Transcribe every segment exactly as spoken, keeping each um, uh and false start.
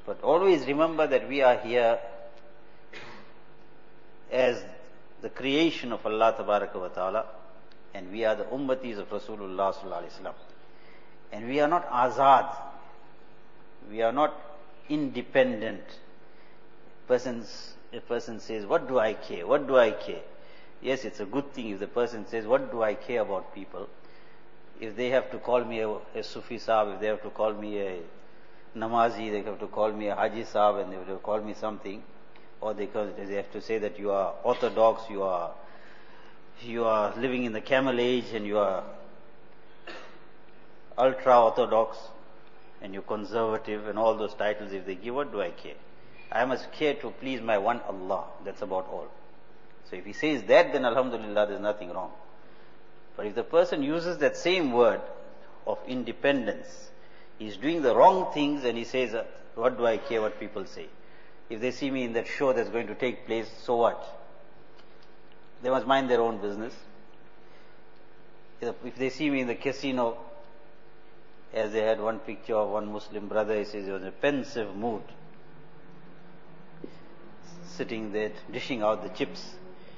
But always remember that we are here as the creation of Allah Tabaraka wa Ta'ala, and we are the ummatis of Rasulullah Sallallahu Alaihi Wasallam. And we are not azad. We are not independent. Persons, a person says, what do I care? What do I care? Yes, it's a good thing if the person says, what do I care about people? If they have to call me a, a Sufi Sahib, if they have to call me a Namazi, they have to call me a Haji Sahib, and they have to call me something, or they, they have to say that you are orthodox, you are, you are living in the camel age, and you are ultra-orthodox, and you're conservative, and all those titles if they give, what do I care? I must care to please my one Allah. That's about all. So if he says that, then alhamdulillah, there's nothing wrong. But if the person uses that same word of independence, he's doing the wrong things and he says, what do I care what people say? If they see me in that show that's going to take place, so what? They must mind their own business. If they see me in the casino, as they had one picture of one Muslim brother, he says he was in a pensive mood, sitting there dishing out the chips.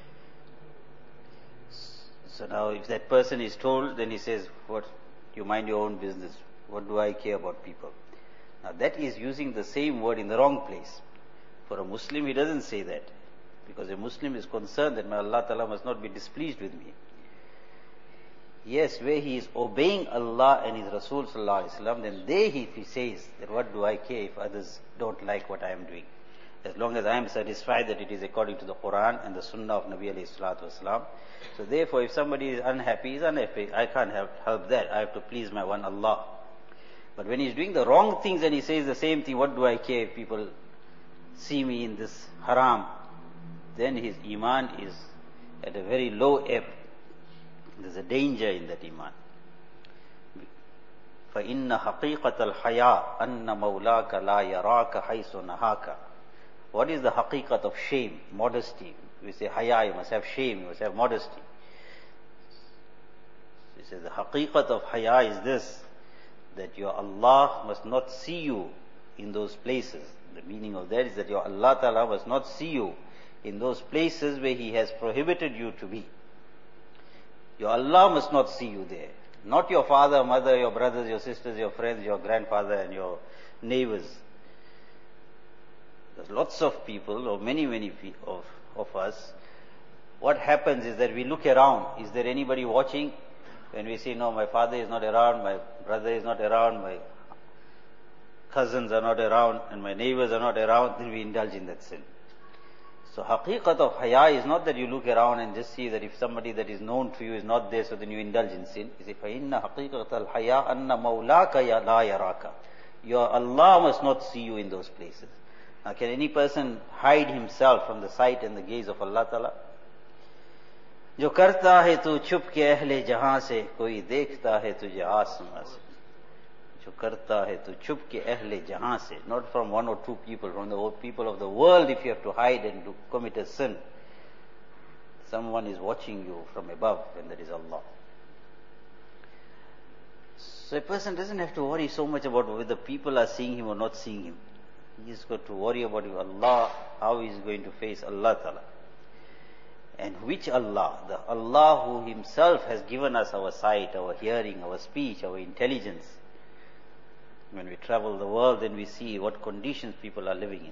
So now if that person is told, then he says, what, you mind your own business. What do I care about people? Now that is using the same word in the wrong place. For a Muslim, he doesn't say that. Because a Muslim is concerned that my Allah Ta'ala must not be displeased with me. Yes, where he is obeying Allah and His Rasul Sallallahu Alaihi Wasallam, then there he, he says that what do I care if others don't like what I am doing. As long as I am satisfied that it is according to the Quran and the Sunnah of Nabi alayhi salatu wasalam. So therefore, if somebody is unhappy, he is unhappy. I can't help, help that. I have to please my one Allah. But when he is doing the wrong things and he says the same thing, what do I care if people see me in this haram? Then his iman is at a very low ebb. There's a danger in that iman. فَإِنَّ حَقِيقَةَ الْحَيَاءِ أَنَّ مَوْلَاكَ لَا يَرَاكَ حَيْثُ نَهَاكَ. What is the haqiqat of shame, modesty? We say haya, you must have shame, you must have modesty. He says the haqiqat of haya is this, that your Allah must not see you in those places. The meaning of that is that your Allah Ta'ala must not see you in those places where He has prohibited you to be. Your Allah must not see you there. Not your father, mother, your brothers, your sisters, your friends, your grandfather and your neighbors. There's lots of people, or many, many of, of us, what happens is that we look around. Is there anybody watching? When we say, no, my father is not around, my brother is not around, my cousins are not around, and my neighbors are not around, then we indulge in that sin. So haqiqat of haya is not that you look around and just see that if somebody that is known to you is not there, so then you indulge in sin. You say, فَإِنَّ حَقِيقَةَ الْحَيَا أَنَّ مَوْلَاكَ لَا يَرَاكَ. Your Allah must not see you in those places. Now can any person hide himself from the sight and the gaze of Allah Ta'ala? जो करता है तू छुप के अहले जहां से, कोई देखता है तुझे आसमां से. जो करता है तू छुप के अहले जहां से, not from one or two people, from the whole people of the world. If you have to hide and to commit a sin, someone is watching you from above, and that is Allah. So a person doesn't have to worry so much about whether people are seeing him or not seeing him. He's got to worry about Allah, how he is going to face Allah Ta'ala. And which Allah? The Allah who Himself has given us our sight, our hearing, our speech, our intelligence. When we travel the world, then we see what conditions people are living in.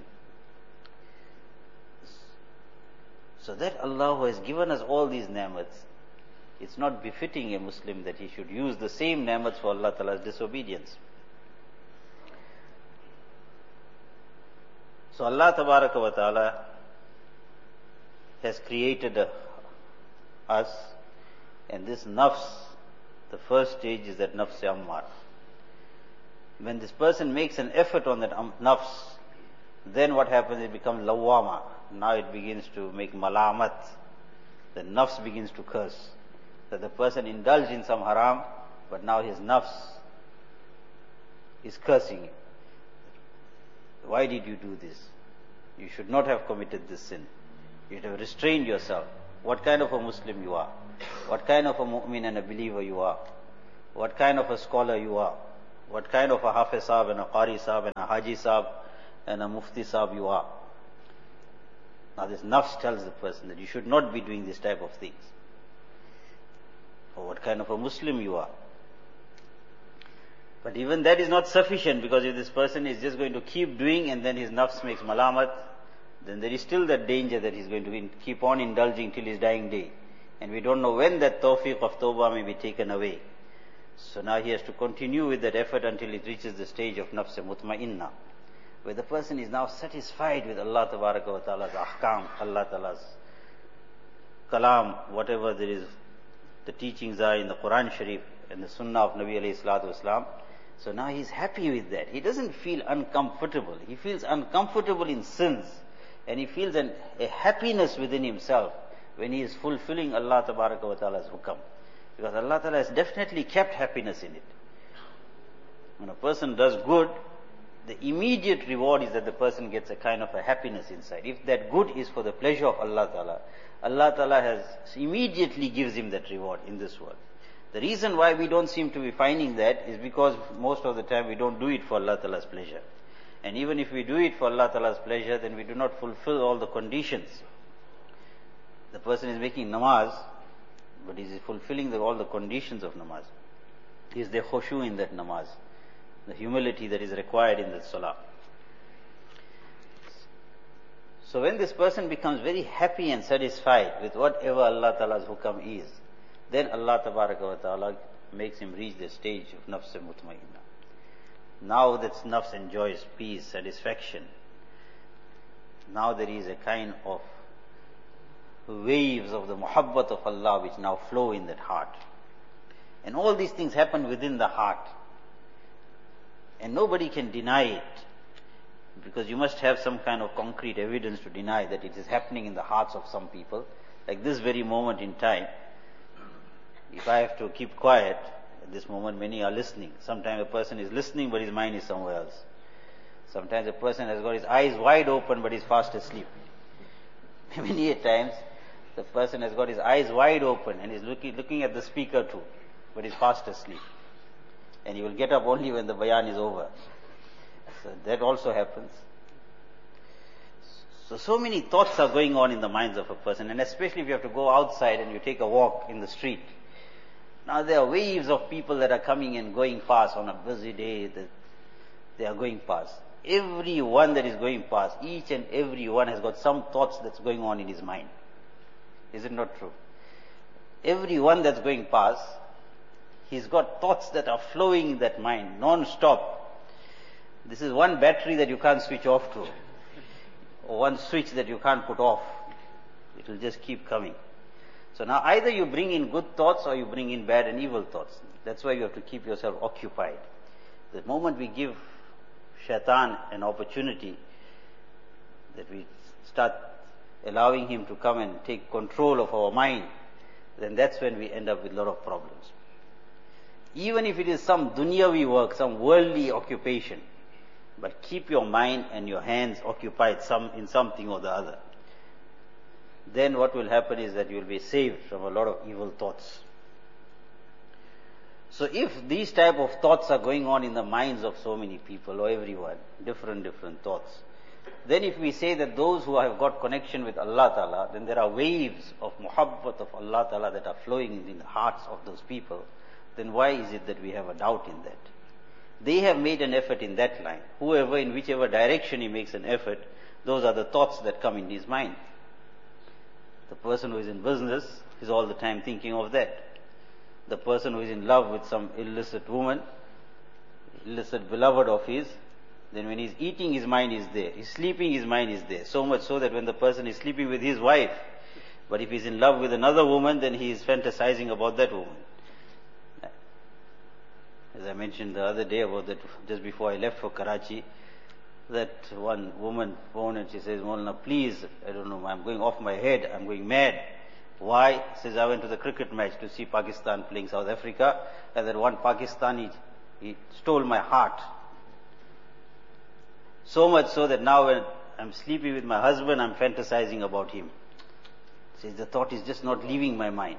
So that Allah who has given us all these ni'mats, it's not befitting a Muslim that he should use the same ni'mats for Allah Ta'ala's disobedience. So Allah Tabaraka wa Ta'ala has created uh, us, and this nafs, the first stage is that nafs ammar. When this person makes an effort on that um, nafs, then what happens? It becomes lawama. Now it begins to make malamat. The nafs begins to curse. That the person indulged in some haram, but now his nafs is cursing him. Why did you do this? You should not have committed this sin. You should have restrained yourself. What kind of a Muslim you are? What kind of a mu'min and a believer you are? What kind of a scholar you are? What kind of a hafiz sahib and a qari sahib and a haji sahib and a mufti sahib you are. Now this nafs tells the person that you should not be doing this type of things. Or what kind of a Muslim you are. But even that is not sufficient, because if this person is just going to keep doing and then his nafs makes malamat, then there is still that danger that he's going to keep on indulging till his dying day. And we don't know when that tawfiq of tawbah may be taken away. So now he has to continue with that effort until it reaches the stage of nafs mutma'inna, where the person is now satisfied with Allah Tabaraka wa Ta'ala's ahkam, Allah Ta'ala's kalam, whatever there is, the teachings are in the Quran Sharif and the Sunnah of Nabi alayhi salatu wasalam. So now he's happy with that. He doesn't feel uncomfortable. He feels uncomfortable in sins, and he feels an, a happiness within himself when he is fulfilling Allah Tabaraka wa Ta'ala's hukam. Because Allah Ta'ala has definitely kept happiness in it. When a person does good, the immediate reward is that the person gets a kind of a happiness inside. If that good is for the pleasure of Allah Ta'ala, Allah Ta'ala has immediately gives him that reward in this world. The reason why we don't seem to be finding that is because most of the time we don't do it for Allah Ta'ala's pleasure. And even if we do it for Allah Ta'ala's pleasure, then we do not fulfill all the conditions. The person is making namaz, but is he fulfilling the, all the conditions of namaz? Is there khushu in that namaz? The humility that is required in the salah. So when this person becomes very happy and satisfied with whatever Allah Ta'ala's hukam is, then Allah Tabaraka wa Ta'ala makes him reach the stage of nafs mutma'inna. Now that nafs enjoys peace, satisfaction. Now there is a kind of waves of the muhabbat of Allah which now flow in that heart. And all these things happen within the heart. And nobody can deny it, because you must have some kind of concrete evidence to deny that it is happening in the hearts of some people. Like this very moment in time, if I have to keep quiet, at this moment many are listening. Sometimes a person is listening but his mind is somewhere else. Sometimes a person has got his eyes wide open but is fast asleep. Many a times the person has got his eyes wide open and is looking, looking at the speaker too, but is fast asleep. And he will get up only when the bayan is over. So that also happens. So, so many thoughts are going on in the minds of a person, and especially if you have to go outside and you take a walk in the street. Now there are waves of people that are coming and going past on a busy day. That they are going past. Every one that is going past, each and every one has got some thoughts that's going on in his mind. Is it not true? Every one that's going past, he's got thoughts that are flowing in that mind, non-stop. This is one battery that you can't switch off to, or one switch that you can't put off. It will just keep coming. So now either you bring in good thoughts or you bring in bad and evil thoughts. That's why you have to keep yourself occupied. The moment we give shaitan an opportunity, that we start allowing him to come and take control of our mind, then that's when we end up with a lot of problems. Even if it is some dunyavi work, some worldly occupation, but keep your mind and your hands occupied some in something or the other. Then what will happen is that you will be saved from a lot of evil thoughts. So if these type of thoughts are going on in the minds of so many people or everyone, different, different thoughts, then if we say that those who have got connection with Allah Ta'ala, then there are waves of muhabbat of Allah Ta'ala that are flowing in the hearts of those people, then why is it that we have a doubt in that? They have made an effort in that line. Whoever, in whichever direction he makes an effort, those are the thoughts that come in his mind. The person who is in business is all the time thinking of that. The person who is in love with some illicit woman, illicit beloved of his, then when he's eating, his mind is there. He's sleeping, his mind is there. So much so that when the person is sleeping with his wife, but if he's in love with another woman, then he is fantasizing about that woman. As I mentioned the other day about that, just before I left for Karachi, that one woman phoned and she says, Maulana, please, I don't know, I'm going off my head, I'm going mad. Why? She says, I went to the cricket match to see Pakistan playing South Africa, and that one Pakistani, he stole my heart. So much so that now when I'm sleeping with my husband, I'm fantasizing about him. She says, the thought is just not leaving my mind.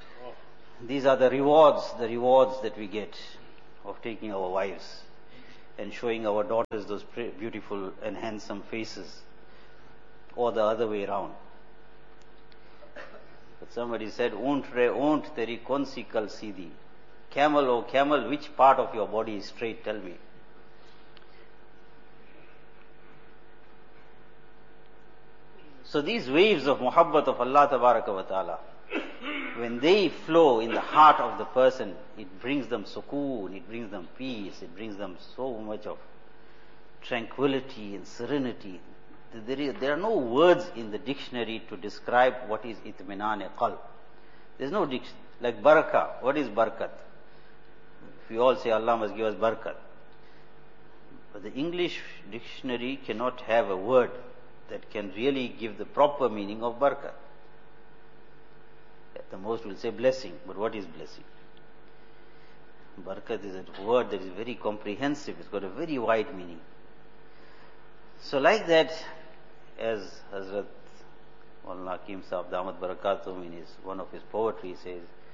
These are the rewards, the rewards that we get of taking our wives. and showing our daughters those beautiful and handsome faces, or the other way around. But somebody said, "Oont re oont teri kaun si kal seedhi." Camel, oh camel, which part of your body is straight? Tell me. So these waves of muhabbat of Allah Tabaraka wa Ta'ala, when they flow in the heart of the person, it brings them sukoon, it brings them peace, it brings them so much of tranquility and serenity. There, is, there are no words in the dictionary to describe what is itminan-e-qalb. There's no dictionary. Like barakah. What is barakat? If we all say Allah must give us barakat. But the English dictionary cannot have a word that can really give the proper meaning of barakat. At the most we'll say blessing, but what is blessing? Barakat is a word that is very comprehensive. It's got a very wide meaning. So like that, as Hazrat Maulana Hakim Sahib Damat Barakatum in his, one of his poetry says,